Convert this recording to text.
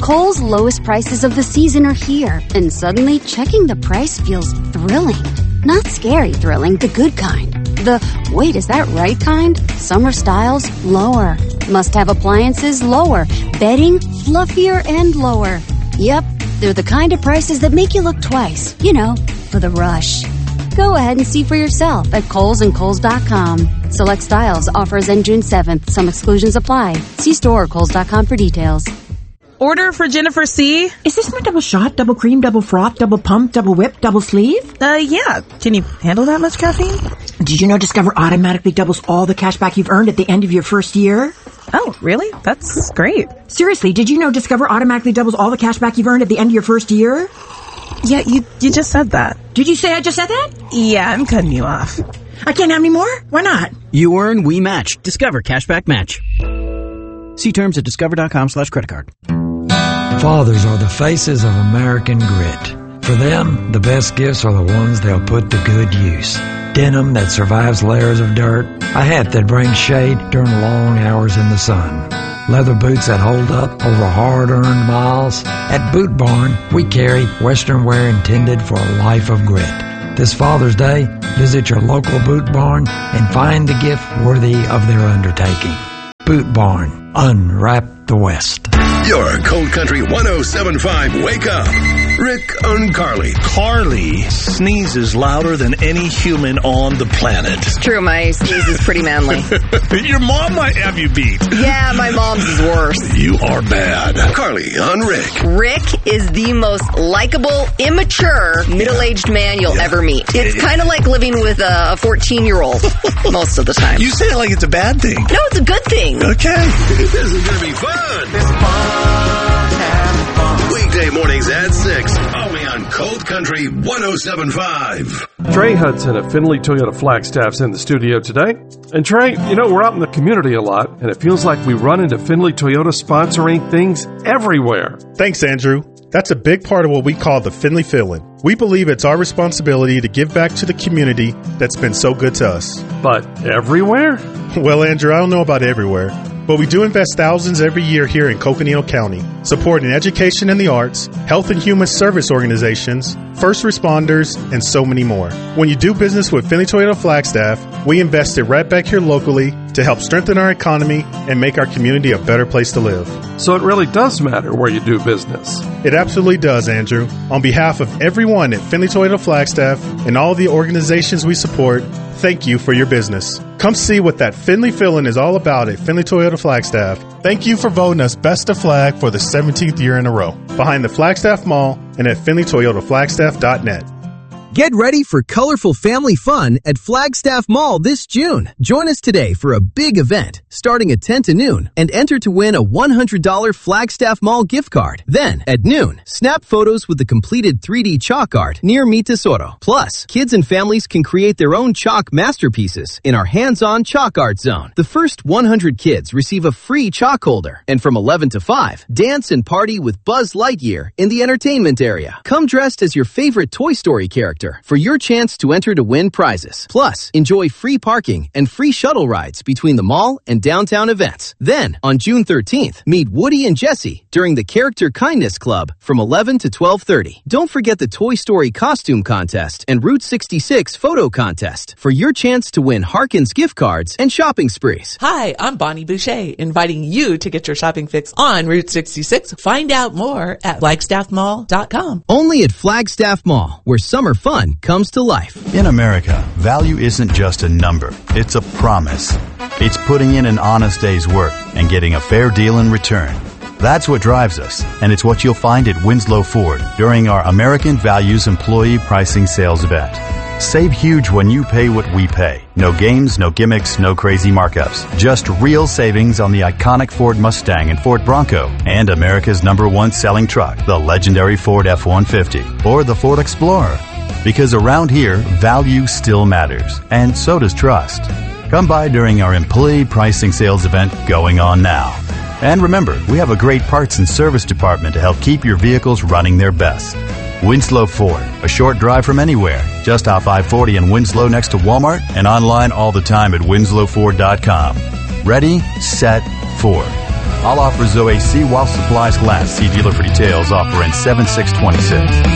Kohl's lowest prices of the season are here, and suddenly checking the price feels thrilling. Not scary thrilling, the good kind. The, wait, is that right kind? Summer styles, lower. Must-have appliances, lower. Bedding, fluffier and lower. Yep, they're the kind of prices that make you look twice. You know, for the rush. Go ahead and see for yourself at Kohl's and Kohl's.com. Select styles, offers end June 7th. Some exclusions apply. See store or Kohl's.com for details. Order for Jennifer C. Is this my double shot, double cream, double froth, double pump, double whip, double sleeve? Yeah. Can you handle that much caffeine? Did you know Discover automatically doubles all the cash back you've earned at the end of your first year? Oh, really? That's great. Seriously, did you know Discover automatically doubles all the cash back you've earned at the end of your first year? Yeah, you just said that. Did you say I just said that? Yeah, I'm cutting you off. I can't have any more? Why not? You earn, we match. Discover Cashback Match. See terms at discover.com/creditcard. Fathers are the faces of American grit. For them, the best gifts are the ones they'll put to good use. Denim that survives layers of dirt, a hat that brings shade during long hours in the sun, leather boots that hold up over hard-earned miles. At Boot Barn, we carry Western wear intended for a life of grit. This Father's Day, visit your local Boot Barn and find the gift worthy of their undertaking. Boot Barn, unwrap the West. Your Cold Country 107.5 Wake Up. Rick and Carly. Carly sneezes louder than any human on the planet. It's true, my sneeze is pretty manly. Your mom might have you beat. Yeah, my mom's is worse. You are bad. Carly on Rick. Rick is the most likable, immature, middle-aged man you'll ever meet. It's kind of like living with a 14-year-old most of the time. You say it like it's a bad thing. No, it's a good thing. Okay. This is going to be fun. Weekday mornings at 6, only on Cold Country 107.5. Trey Hudson at Findlay Toyota Flagstaff's in the studio today. And Trey, you know, we're out in the community a lot, and it feels like we run into Findlay Toyota sponsoring things everywhere. Thanks, Andrew. That's a big part of what we call the Findlay Fill-In. We believe it's our responsibility to give back to the community that's been so good to us. But everywhere? Well, Andrew, I don't know about everywhere, but we do invest thousands every year here in Coconino County, supporting education and the arts, health and human service organizations, first responders, and so many more. When you do business with Findlay Toyota Flagstaff, we invested right back here locally to help strengthen our economy and make our community a better place to live. So it really does matter where you do business. It absolutely does, Andrew. On behalf of everyone at Findlay Toyota Flagstaff and all the organizations we support, thank you for your business. Come see what that Findlay Fill-In is all about at Findlay Toyota Flagstaff. Thank you for voting us Best of Flag for the 17th year in a row. Behind the Flagstaff Mall and at FindlayToyotaFlagstaff.net. Get ready for colorful family fun at Flagstaff Mall this June. Join us today for a big event starting at 10 to noon and enter to win a $100 Flagstaff Mall gift card. Then, at noon, snap photos with the completed 3D chalk art near Mi Tesoro. Plus, kids and families can create their own chalk masterpieces in our hands-on chalk art zone. The first 100 kids receive a free chalk holder. And from 11 to 5, dance and party with Buzz Lightyear in the entertainment area. Come dressed as your favorite Toy Story character for your chance to enter to win prizes. Plus, enjoy free parking and free shuttle rides between the mall and downtown events. Then, on June 13th, meet Woody and Jessie during the Character Kindness Club from 11 to 12:30. Don't forget the Toy Story costume contest and Route 66 photo contest for your chance to win Harkins gift cards and shopping sprees. Hi, I'm Bonnie Boucher, inviting you to get your shopping fix on Route 66. Find out more at FlagstaffMall.com. Only at Flagstaff Mall, where summer fun comes to life. In America, value isn't just a number, it's a promise. It's putting in an honest day's work and getting a fair deal in return. That's what drives us, and it's what you'll find at Winslow Ford during our American Values Employee Pricing Sales event. Save huge when you pay what we pay. No games, no gimmicks, no crazy markups. Just real savings on the iconic Ford Mustang and Ford Bronco and America's #1 selling truck, the legendary Ford F-150 or the Ford Explorer. Because around here, value still matters, and so does trust. Come by during our Employee Pricing Sales event going on now. And remember, we have a great parts and service department to help keep your vehicles running their best. Winslow Ford, a short drive from anywhere, just off I-40 in Winslow next to Walmart, and online all the time at winslowford.com. Ready, set, Ford. I'll offer Zoe C while supplies last. See dealer for details. Offer ends 7/6/26.